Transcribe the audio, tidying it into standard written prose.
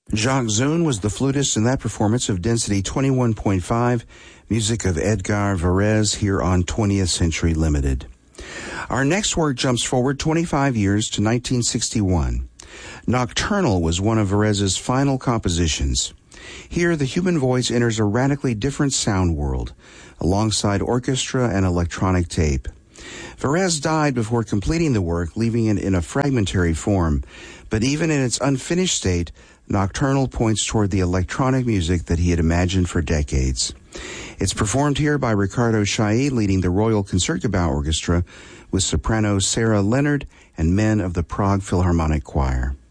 Jacques Zune was the flutist in that performance of Density 21.5, music of Edgar Varese here on 20th Century Limited. Our next work jumps forward 25 years to 1961. Nocturnal was one of Varese's final compositions. Here, the human voice enters a radically different sound world, alongside orchestra and electronic tape. Varese died before completing the work, leaving it in a fragmentary form, but even in its unfinished state, Nocturnal points toward the electronic music that he had imagined for decades. It's performed here by Ricardo Chailly leading the Royal Concertgebouw Orchestra with soprano Sarah Leonard and men of the Prague Philharmonic Choir.